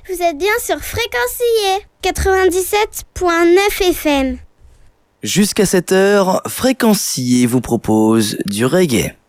Vous êtes bien sur Fréquencier 97.9 FM. Jusqu'à 7h, Fréquencier vous propose du reggae.